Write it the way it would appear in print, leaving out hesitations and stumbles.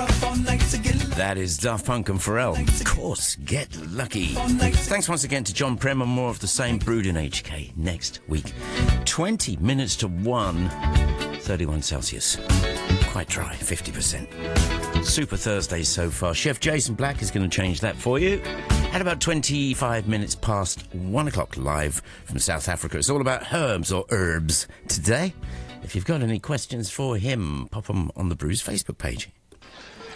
That is Daft Punk and Pharrell. Of course, Get Lucky. Thanks once again to John Prem and more of the same brewed in HK next week. 20 minutes to 1, 31 Celsius. Quite dry, 50%. Super Thursday so far. Chef Jason Black is going to change that for you. At about 25 minutes past 1 o'clock live from South Africa. It's all about herbs or herbs today. If you've got any questions for him, pop them on the Brews Facebook page.